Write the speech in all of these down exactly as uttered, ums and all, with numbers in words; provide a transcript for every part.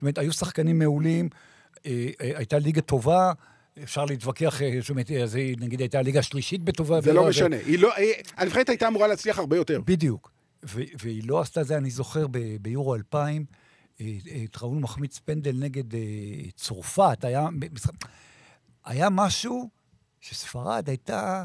זאת אומרת, היו שחקנים מעולים, הייתה ליגה טובה, אפשר להתווכח, זאת אומרת, נגיד הייתה ליגה שלישית בטובה. זה לא משנה. הנבחרת הייתה אמורה להצליח הרבה יותר. בדיוק. והיא לא עשתה זה, אני זוכר, ביורו אלפיים, ראול מחמיץ פנדל נגד צרפת, היה, היה משהו שספרד הייתה,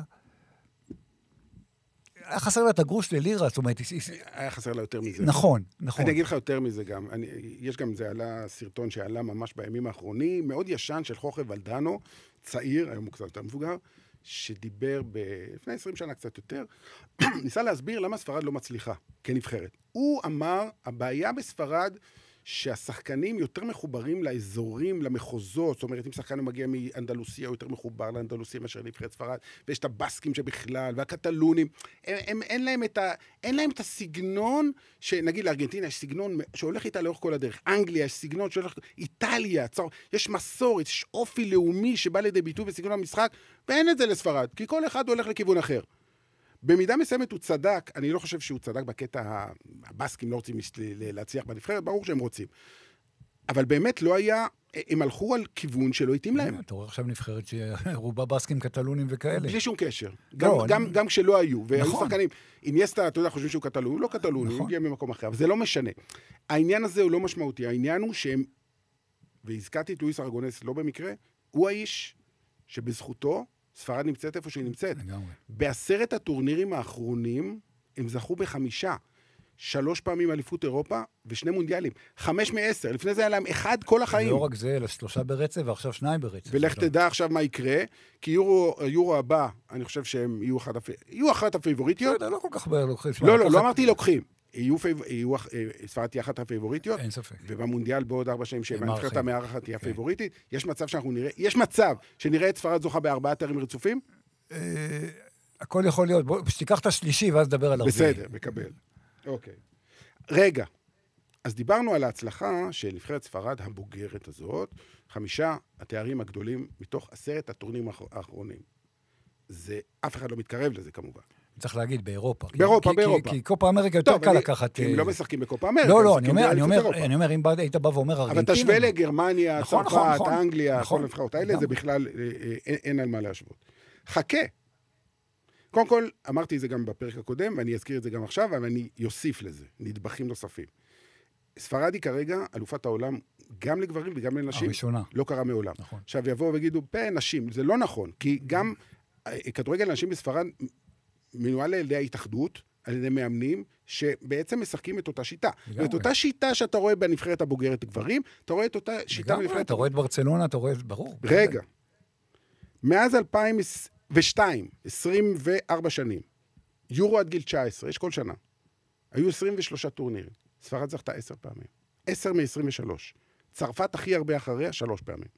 היה חסר לה את הגרוש ללירה, זאת אומרת, היה חסר לה יותר מזה. נכון, נכון. אני אגיד לך יותר מזה גם, אני, יש גם, זה עלה סרטון שעלה ממש בימים האחרונים, מאוד ישן של חוכב ולדנו, צעיר, היום הוא קצת יותר מבוגר, שדיבר ב... לפני עשרים שנה קצת יותר, ניסה להסביר למה ספרד לא מצליחה כנבחרת. הוא אמר, הבעיה בספרד, שהשחקנים יותר מחוברים לאזורים, למחוזות, זאת אומרת, אם שחקן מגיע מאנדלוסיה, הוא יותר מחובר לאנדלוסיה מאשר נבחרת ספרד, ויש את הבסקים שבכלל, והקטלונים, הם, הם, אין להם את ה, אין להם את הסגנון, שנגיד לארגנטינה יש סגנון שהולך איתה לאורך כל הדרך, אנגליה יש סגנון שהולך, איטליה, צר, יש מסורת, יש אופי לאומי שבא לידי ביטוי בסגנון המשחק, ואין את זה לספרד, כי כל אחד הולך לכיוון אחר. במידה מסוימת הוא צדק, אני לא חושב שהוא צדק בקטע, הבסקים לא רוצים להצליח בנבחרת, ברור שהם רוצים. אבל באמת לא היה, הם הלכו על כיוון שלא התאים להם. אתה רואה עכשיו נבחרת שרובה בסקים, קטלונים וכאלה. בלי שום קשר. גם כשלא היו, והיו שחקנים. אינייסטה, אתה יודע, חושבים שהוא קטלון, הוא לא קטלון, הוא הגיע ממקום אחר, אבל זה לא משנה. העניין הזה הוא לא משמעותי, העניין הוא שהם, והזכרתי את לואיס ארגונס לא במקרה, הוא האיש שבזכותו ספרד נמצאת איפה שהיא נמצאת. לגמרי. בעשרת הטורנירים האחרונים, הם זכו בחמישה. שלוש פעמים אליפות אירופה, ושני מונדיאלים. חמש מעשר. לפני זה היה להם אחד כל החיים. לא רק זה, אלא שלושה ברצף, ועכשיו שניים ברצף. ולך תדע עכשיו מה יקרה, כי יורו, יורו הבא, אני חושב שהם יהיו אחת, יהיו אחת הפייבוריטיות. לא, לא כל כך לוקחים. לא, לא, לא אמרתי לוקחים. יהיו, יהיו, ספרד תהיה אחת הפייבוריטיות. אין ספק. ובמונדיאל בעוד ארבע שנים שהנבחרת המארחת תהיה הפייבוריטית. יש מצב שאנחנו נראה, יש מצב שנראה את ספרד זוכה בארבעה תארים רצופים? הכל יכול להיות. בוא, שתיקח את השלישי ואז דבר על הרביעי. בסדר, מקבל. אוקיי. רגע. אז דיברנו על ההצלחה של נבחרת ספרד הבוגרת הזאת, חמישה התארים הגדולים מתוך עשרת הטורנירים האחרונים. זה, אף אחד לא מתקרב לזה כמובן. צריך להגיד, באירופה. באירופה, כי, באירופה. כי, כי קופה אמריקה יותר קל לקחת... כי הם לא משחקים בקופה אמריקה. לא, לא, אני אומר, אני אומר, אני אומר, אם היית בא ואומר ארגנטינה... אבל תשווה לגרמניה, נכון, צרפת, נכון, נכון, אנגליה, נכון, כל הנבחרות האלה, נכון. זה בכלל, אין, אין על מה להשוות. חכה. קודם כל, אמרתי את זה גם בפרק הקודם, ואני אזכיר את זה גם עכשיו, אבל אני יוסיף לזה, נדבכים נוספים. ספרדי כרגע, אלופת העולם, גם לגברים וגם לנשים, הראשונה. לא קרה מעולם. נכון. עכשיו יבואו ויגידו, פה נשים, זה לא נכון, כי גם כדורגל נשים בספרד מנוהל על ידי ההתאחדות, על ידי מאמנים, שבעצם משחקים את אותה שיטה. ואת אותה שיטה שאתה רואה בנבחרת הבוגרת גברים, אתה רואה את אותה שיטה בנבחרת... אתה רואה את ברצלונה, אתה רואה את ברור. רגע. מאז אלפיים ושתיים, עשרים וארבע שנים, יורו עד גיל תשע עשרה, יש כל שנה, היו עשרים ושלושה טורנירים. ספרד זכתה עשר פעמים. עשר מ-עשרים ושלוש. צרפת הכי הרבה אחריה, שלוש פעמים.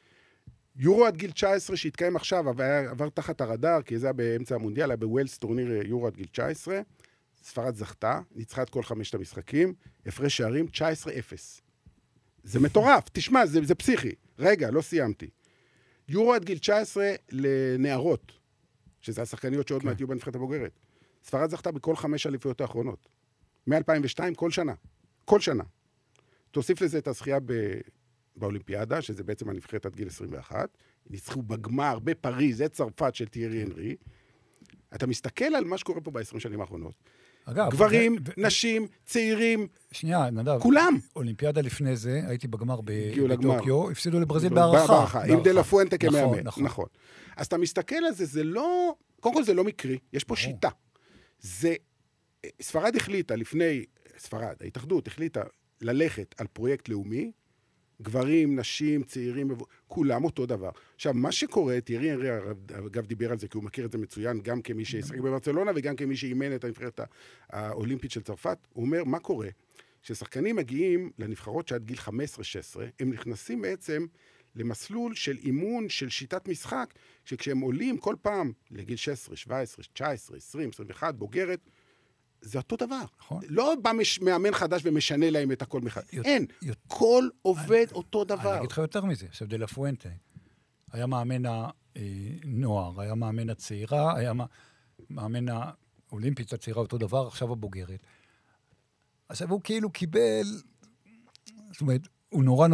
יורו עד גיל תשע עשרה שהתקיים עכשיו, עבר, עבר תחת הרדאר, כי זה היה באמצע המונדיאל, היה בווילס טורניר יורו עד גיל תשע עשרה. ספרד זכתה, ניצחה את כל חמשת המשחקים, הפרש שערים תשע עשרה אפס. זה מטורף, תשמע, זה, זה פסיכי. רגע, לא סיימתי. יורו עד גיל תשע עשרה לנערות, שזה השחקניות שעוד מעט יהיו בנבחרת הבוגרת. ספרד זכתה בכל חמש אליפויות האחרונות. מ-אלפיים ושתיים, כל שנה. כל שנה. תוסיף לזה את הזכייה ב... באולימפיאדה, שזה בעצם הנבחרת עד גיל עשרים ואחת. ניצחו בגמר בפריז, את צרפת של תיארי אנרי. אתה מסתכל על מה שקורה פה ב-עשרים שנים האחרונות. אגב, גברים, ו... נשים, צעירים, שנייה, נדב. כולם. אולימפיאדה לפני זה, הייתי בגמר הגיעו בטוקיו, הפסידו לברזיל בהערכה. עם דה לה פואנטה כמאמן. נכון, נכון. נכון. אז אתה מסתכל על זה, זה לא... קודם כל זה לא מקרי, יש פה שיטה. זה... ספרד החליטה לפני... ספרד, ההתאחדות החליטה ללכת על פרויקט לאומי, גברים, נשים, צעירים, כולם אותו דבר. עכשיו, מה שקורה, תיארי אנרי, אגב דיבר על זה, כי הוא מכיר את זה מצוין, גם כמי שישחק בברצלונה, וגם כמי שאימן את הנבחרת האולימפית של צרפת, הוא אומר, מה קורה? כששחקנים מגיעים לנבחרות שעד גיל חמש עשרה שש עשרה, הם נכנסים בעצם למסלול של אימון, של שיטת משחק, שכשהם עולים כל פעם לגיל שש עשרה, שבע עשרה, תשע עשרה, עשרים, עשרים ואחת, בוגרת, זה אותו דבר. נכון. לא בא מש... מאמן חדש ומשנה להם את הכל מחדש. יות... אין. יות... כל עובד אני... אותו דבר. אני אגיד לך יותר מזה. עכשיו, דה לה פואנטה היה מאמן הנוער, היה מאמן הצעירה, היה מאמן האולימפית הצעירה אותו דבר, עכשיו הבוגרת. עכשיו הוא כאילו קיבל, זאת אומרת, הוא נורא